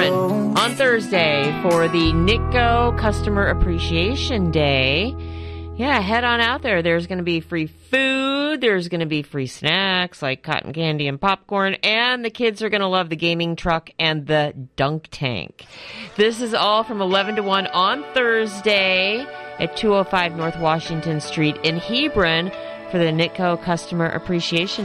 1 on Thursday for the Nitco Customer Appreciation Day. Yeah, head on out there. There's going to be free food. There's going to be free snacks like cotton candy and popcorn. And the kids are going to love the gaming truck and the dunk tank. This is all from 11 to 1 on Thursday at 205 North Washington Street in Hebron for the Nitco Customer Appreciation